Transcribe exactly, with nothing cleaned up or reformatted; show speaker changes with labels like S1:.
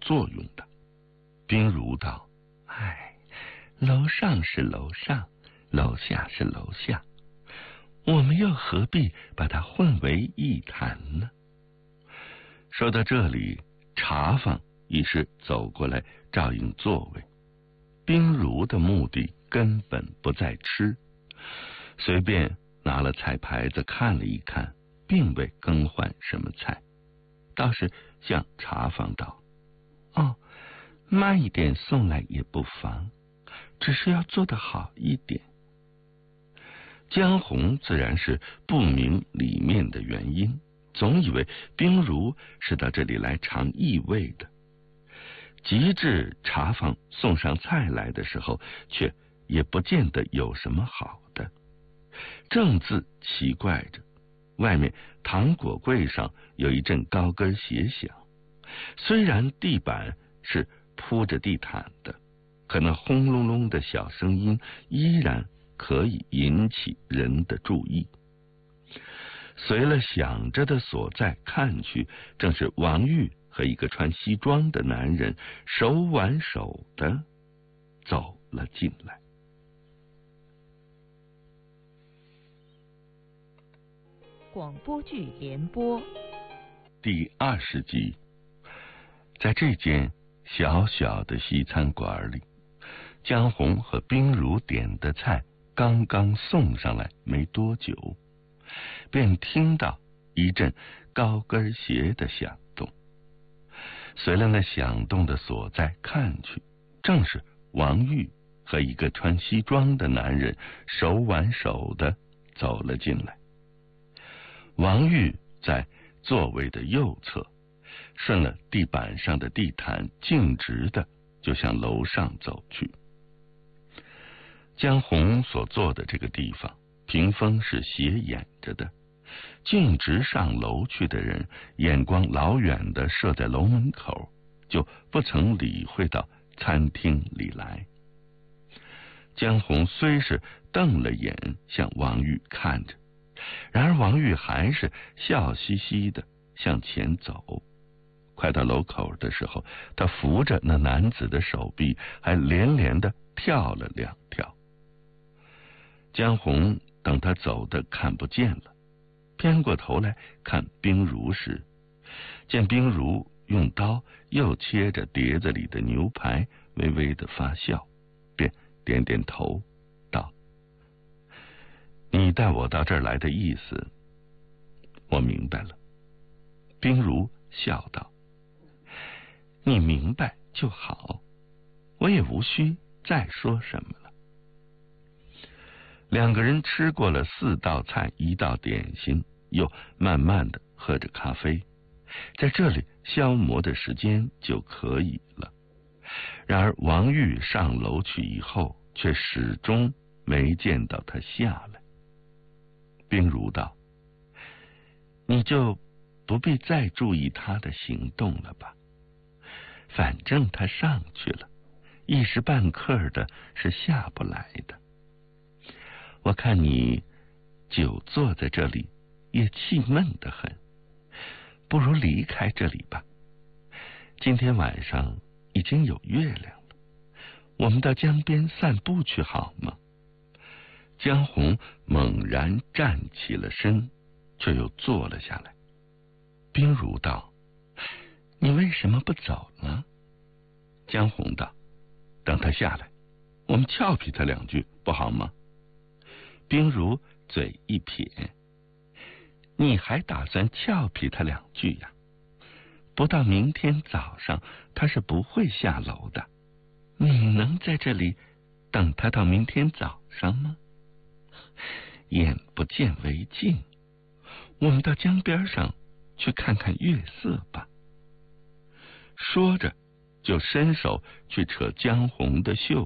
S1: 作用的。冰如道：哎，楼上是楼上，楼下是楼下，我们又何必把它混为一谈呢？说到这里，茶坊已是走过来照应座位。冰如的目的根本不在吃，随便拿了菜牌子看了一看，并未更换什么菜，倒是向茶坊道：哦，慢一点送来也不妨，只是要做得好一点。江红自然是不明里面的原因，总以为冰如是到这里来尝异味的。及至茶坊送上菜来的时候，却也不见得有什么好的。正自奇怪着，外面糖果柜上有一阵高跟鞋响，虽然地板是铺着地毯的，可那轰隆隆的小声音依然可以引起人的注意。随了响着的所在看去，正是王玉和一个穿西装的男人手挽手的走了进来。
S2: 广播剧联播
S1: 第二十集。在这间小小的西餐馆里，江红和冰如点的菜刚刚送上来没多久，便听到一阵高跟鞋的响动。随了那响动的所在看去，正是王玉和一个穿西装的男人手挽手的走了进来。王玉在座位的右侧，顺了地板上的地毯，径直的就向楼上走去。江红所坐的这个地方，屏风是斜掩着的，径直上楼去的人眼光老远的射在楼门口，就不曾理会到餐厅里来。江红虽是瞪了眼向王玉看着，然而王玉还是笑嘻嘻的向前走。快到楼口的时候，他扶着那男子的手臂，还连连的跳了两跳。江红等他走的看不见了，偏过头来看冰如时，见冰如用刀又切着碟子里的牛排，微微的发笑，便点点头道：你带我到这儿来的意思我明白了。冰如笑道：你明白就好，我也无需再说什么了。两个人吃过了四道菜一道点心，又慢慢的喝着咖啡，在这里消磨的时间就可以了。然而王玉上楼去以后，却始终没见到他下来。冰如道：你就不必再注意他的行动了吧，反正他上去了，一时半刻的是下不来的。我看你久坐在这里也气闷得很，不如离开这里吧。今天晚上已经有月亮了，我们到江边散步去好吗？江红猛然站起了身，却又坐了下来。冰如道：你为什么不走呢？江红道：等他下来，我们俏皮他两句不好吗？冰如嘴一撇：你还打算俏皮他两句呀？不到明天早上他是不会下楼的，你能在这里等他到明天早上吗？眼不见为净，我们到江边上去看看月色吧。说着就伸手去扯江红的袖